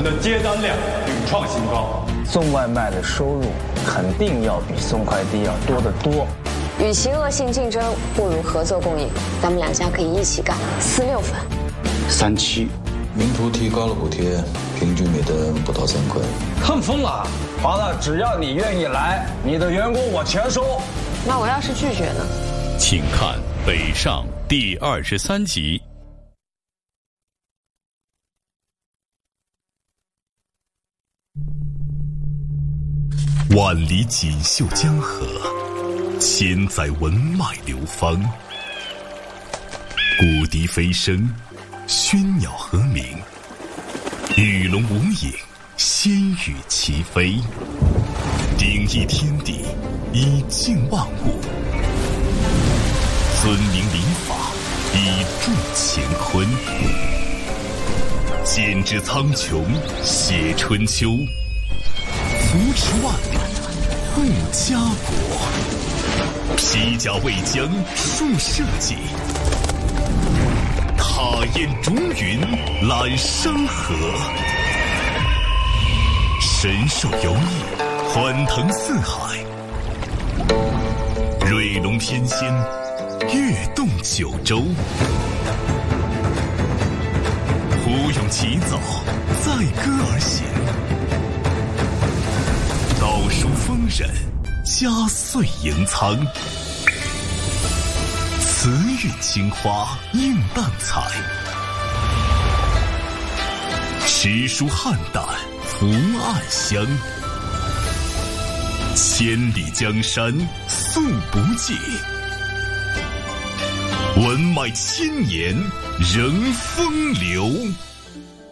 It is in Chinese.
们的接单量屡创新高， 送外卖的收入肯定要比送快递要多得多。 与其恶性竞争，不如合作共赢。咱们两家可以一起干，46分。 37， 名图提高了补贴，平均每单不到3块。 看疯了！好了，只要你愿意来，你的员工我全收。 那我要是拒绝呢？ 请看《北上》第23集。万里锦绣江河，千载文脉流芳。古笛飞声，喧鸟和鸣，鱼龙无影，仙羽齐飞。鼎益天地，以静万物；尊明礼法，以助乾坤。剪纸苍穹，写春秋。扶持万里，护家国；披甲为将，树社稷；踏烟逐云，揽山河；神兽游弋，欢腾四海；瑞龙天仙，跃动九州；胡勇起早，载歌而行。倒数丰稔，加岁迎苍；慈韵青花，映淡彩；诗书汉淡，福暗香；千里江山，素不尽；文脉千年，仍风流。